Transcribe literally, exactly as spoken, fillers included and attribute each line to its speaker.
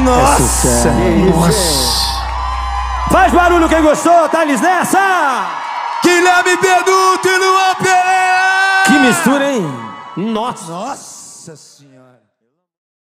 Speaker 1: Nossa!
Speaker 2: É
Speaker 1: Nossa!
Speaker 2: Faz barulho quem gostou, Thales nessa!
Speaker 1: Guilherme Benuto e Luan Pereira!
Speaker 2: Que mistura, hein? Nossa!
Speaker 1: Nossa Senhora!